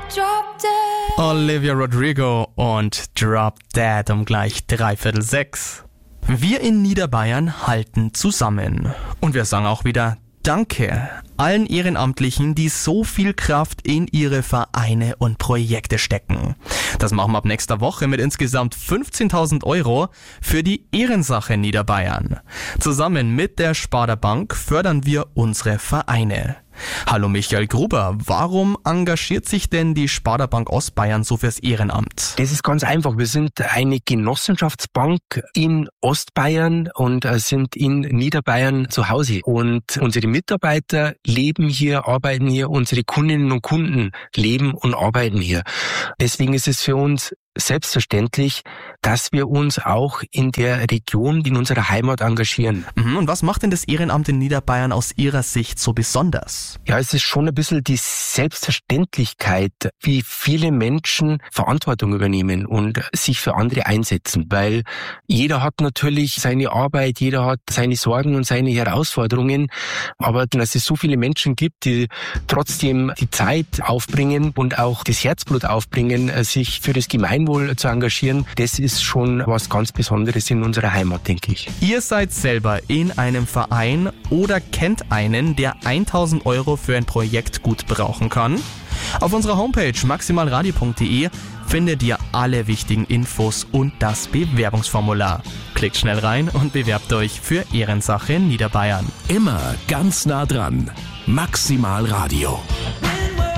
Drop Dead. Olivia Rodrigo und Drop Dead um gleich 5:45. Wir in Niederbayern halten zusammen. Und wir sagen auch wieder Danke allen Ehrenamtlichen, die so viel Kraft in ihre Vereine und Projekte stecken. Das machen wir ab nächster Woche mit insgesamt 15.000 € für die Ehrensache Niederbayern. Zusammen mit der Sparda Bank fördern wir unsere Vereine. Hallo Michael Gruber, warum engagiert sich denn die Sparda Bank Ostbayern so fürs Ehrenamt? Das ist ganz einfach. Wir sind eine Genossenschaftsbank in Ostbayern und sind in Niederbayern zu Hause. Und unsere Mitarbeiter leben hier, arbeiten hier, unsere Kundinnen und Kunden leben und arbeiten hier. Deswegen ist es für uns selbstverständlich, dass wir uns auch in der Region, in unserer Heimat engagieren. Und was macht denn das Ehrenamt in Niederbayern aus Ihrer Sicht so besonders? Ja, es ist schon ein bisschen die Selbstverständlichkeit, wie viele Menschen Verantwortung übernehmen und sich für andere einsetzen, weil jeder hat natürlich seine Arbeit, jeder hat seine Sorgen und seine Herausforderungen, aber dass es so viele Menschen gibt, die trotzdem die Zeit aufbringen und auch das Herzblut aufbringen, sich für das Gemeinwohl zu engagieren, das ist schon was ganz Besonderes in unserer Heimat, denke ich. Ihr seid selber in einem Verein oder kennt einen, der 1.000 € für ein Projekt gut brauchen kann? Auf unserer Homepage maximalradio.de findet ihr alle wichtigen Infos und das Bewerbungsformular. Klickt schnell rein und bewerbt euch für Ehrensache Niederbayern. Immer ganz nah dran. Maximal Radio.